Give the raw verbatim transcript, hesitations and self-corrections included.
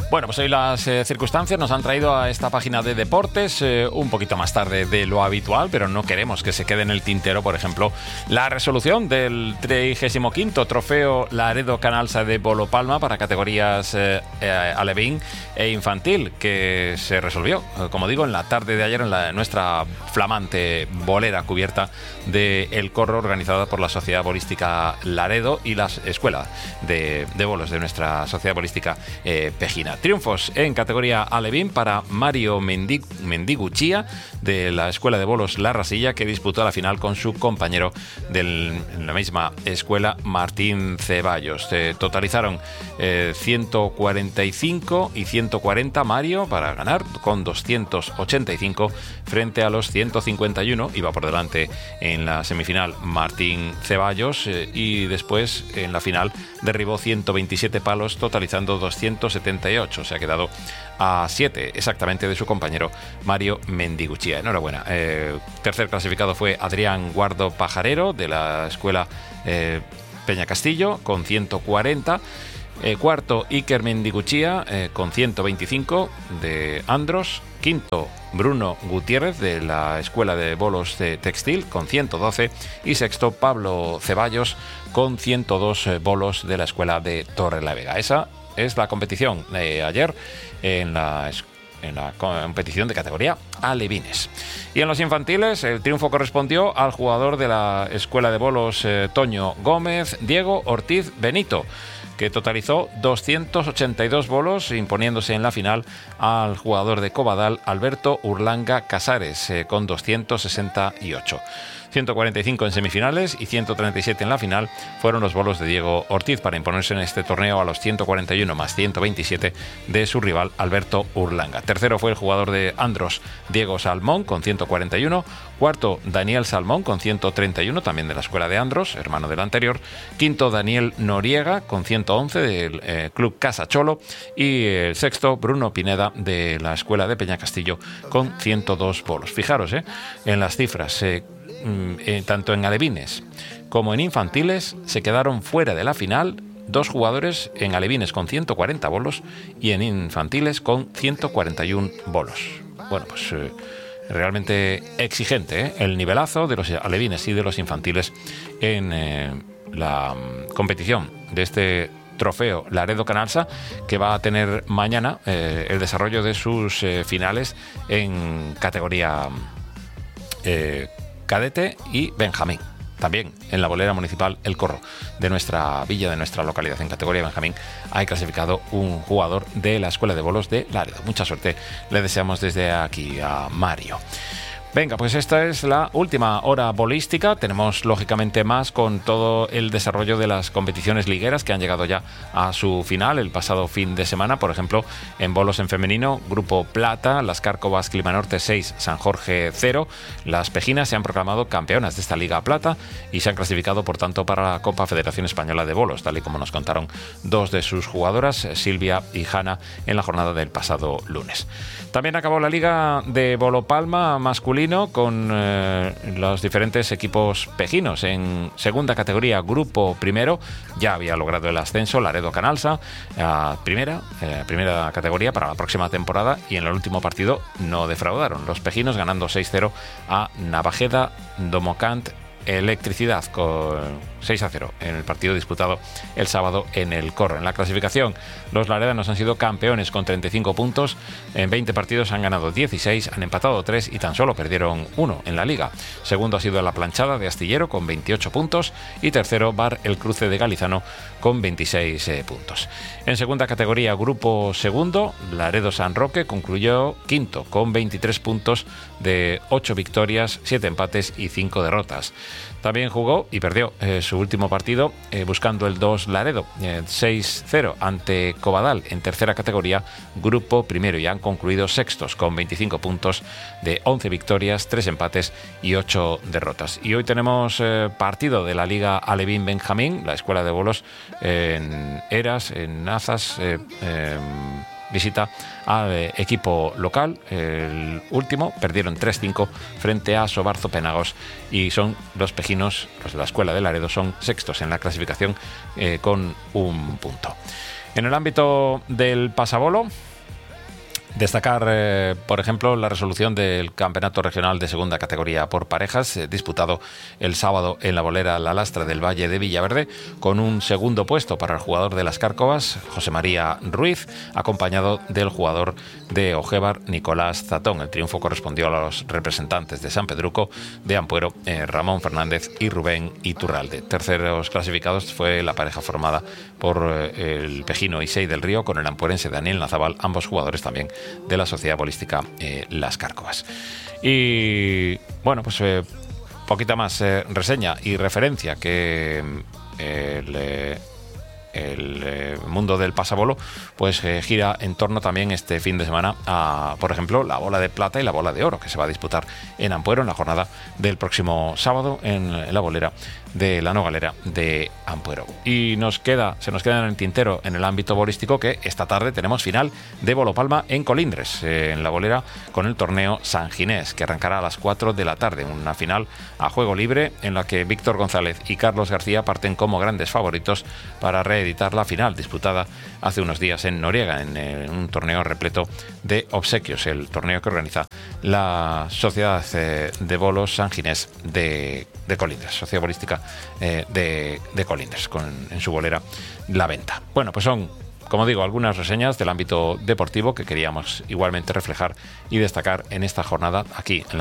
Bueno, pues hoy las eh, circunstancias nos han traído a esta página de deportes eh, un poquito más tarde de lo habitual, pero no queremos que se quede en el tintero, por ejemplo, la resolución del trigésimo quinto Trofeo Laredo Canalsa de Bolo Palma para categorías eh, eh, alevín e infantil, que se resolvió, eh, como digo, en la tarde de ayer en, la, en nuestra flamante bolera cubierta de El Corro, organizada por la Sociedad Bolística Laredo y la Escuela de, de Bolos de nuestra Sociedad Bolística eh, Pejina. Triunfos en categoría alevín para Mario Mendig Mendiguchía de la Escuela de Bolos La Rasilla, que disputó la final con su compañero de la misma escuela, Martín Ceballos. Se totalizaron eh, ciento cuarenta y cinco y ciento cuarenta Mario para ganar, con doscientos ochenta y cinco frente a los ciento cincuenta y uno. Iba por delante en la semifinal Martín Ceballos eh, y después en la final derribó ciento veintisiete palos, totalizando doscientos setenta y ocho. Se ha quedado a siete exactamente de su compañero Mario Mendiguchía. Enhorabuena. Eh, tercer clasificado fue Adrián Guardo Pajarero de la Escuela eh, Peña Castillo con ciento cuarenta. Eh, cuarto, Iker Mendiguchía eh, con ciento veinticinco de Andros. Quinto, Bruno Gutiérrez de la Escuela de Bolos de Textil con ciento doce. Y sexto, Pablo Ceballos con ciento dos eh, bolos de la Escuela de Torrelavega. Esa es la competición de ayer en la en la competición de categoría alevines. Y en los infantiles el triunfo correspondió al jugador de la Escuela de Bolos eh, Toño Gómez, Diego Ortiz Benito, que totalizó doscientos ochenta y dos bolos, imponiéndose en la final al jugador de Cobadal, Alberto Urlanga Casares, eh, con doscientos sesenta y ocho. ciento cuarenta y cinco en semifinales y ciento treinta y siete en la final fueron los bolos de Diego Ortiz para imponerse en este torneo a los ciento cuarenta y uno más ciento veintisiete de su rival Alberto Urlanga. Tercero fue el jugador de Andros, Diego Salmón, con ciento cuarenta y uno. Cuarto, Daniel Salmón, con ciento treinta y uno, también de la Escuela de Andros, hermano del anterior. Quinto, Daniel Noriega, con ciento once, del eh, Club Casa Cholo. Y el sexto, Bruno Pineda, de la Escuela de Peña Castillo, con ciento dos bolos. Fijaros eh, en las cifras. Eh, Eh, tanto en alevines como en infantiles se quedaron fuera de la final dos jugadores en alevines con ciento cuarenta bolos y en infantiles con ciento cuarenta y uno bolos. Bueno, pues eh, realmente exigente ¿eh? el nivelazo de los alevines y de los infantiles en eh, la um, competición de este Trofeo Laredo Canalsa, que va a tener mañana eh, el desarrollo de sus eh, finales en categoría eh, cadete y Benjamín. También en la bolera municipal El Corro de nuestra villa, de nuestra localidad, en categoría Benjamín, hay clasificado un jugador de la Escuela de Bolos de Laredo. Mucha suerte le deseamos desde aquí a Mario. Venga, pues esta es la última hora bolística. Tenemos lógicamente más con todo el desarrollo de las competiciones ligueras que han llegado ya a su final el pasado fin de semana. Por ejemplo, en bolos en femenino, Grupo Plata, Las Cárcovas Climanorte seis, San Jorge cero. Las Pejinas se han proclamado campeonas de esta Liga Plata y se han clasificado, por tanto, para la Copa Federación Española de Bolos, tal y como nos contaron dos de sus jugadoras, Silvia y Hanna, en la jornada del pasado lunes. También acabó la Liga de Bolo Palma masculino con eh, los diferentes equipos pejinos. En segunda categoría, Grupo Primero, ya había logrado el ascenso Laredo Canalsa a primera, eh, primera categoría para la próxima temporada, y en el último partido no defraudaron los pejinos, ganando seis cero a Navajeda Domocant Electricidad, con seis a cero en el partido disputado el sábado en El Corro. En la clasificación, los laredanos han sido campeones con treinta y cinco puntos. En veinte partidos han ganado dieciséis, han empatado tres y tan solo perdieron uno en la liga. Segundo ha sido La Planchada de Astillero con veintiocho puntos y tercero Bar El Cruce de Galizano con veintiséis eh, puntos. En segunda categoría, Grupo Segundo, Laredo San Roque concluyó quinto con veintitrés puntos de ocho victorias, siete empates y cinco derrotas. También jugó y perdió eh, su último partido eh, buscando el dos Laredo, eh, seis cero ante Cobadal en tercera categoría, Grupo Primero, y han concluido sextos con veinticinco puntos de once victorias, tres empates y ocho derrotas. Y hoy tenemos eh, partido de la Liga Alevín Benjamín, la Escuela de Bolos eh, en Eras, en Nazas, eh, eh, visita al eh, equipo local. El último perdieron tres cinco frente a Sobarzo Penagos y son los pejinos, los de la Escuela de Laredo, son sextos en la clasificación eh, con un punto. En el ámbito del pasabolo, destacar, eh, por ejemplo, la resolución del Campeonato Regional de Segunda Categoría por parejas, eh, disputado el sábado en la bolera La Lastra del Valle de Villaverde, con un segundo puesto para el jugador de las Cárcovas, José María Ruiz, acompañado del jugador de Ojévar, Nicolás Zatón. El triunfo correspondió a los representantes de San Pedruco, de Ampuero, eh, Ramón Fernández y Rubén Iturralde. Terceros clasificados fue la pareja formada por eh, el pejino Isei del Río con el ampuerense Daniel Nazabal, ambos jugadores también de la Sociedad Bolística eh, Las Cárcovas. Y bueno, pues eh, poquita más eh, reseña y referencia que eh, el, eh, el eh, mundo del pasabolo pues eh, gira en torno también este fin de semana a, por ejemplo, la bola de plata y la bola de oro, que se va a disputar en Ampuero en la jornada del próximo sábado en, en la bolera de la Nogalera de Ampuero. Y nos queda, se nos queda en el tintero en el ámbito bolístico que esta tarde tenemos final de Bolopalma en Colindres, eh, en la bolera con el torneo San Ginés, que arrancará a las cuatro de la tarde, una final a juego libre en la que Víctor González y Carlos García parten como grandes favoritos para reeditar la final disputada hace unos días en Noriega, en, en un torneo repleto de obsequios, el torneo que organiza la Sociedad eh, de Bolos San Ginés de, de Colindres, Sociedad Bolística eh, de, de Colindres, con en su bolera La Venta. Bueno, pues son, como digo, algunas reseñas del ámbito deportivo que queríamos igualmente reflejar y destacar en esta jornada aquí en la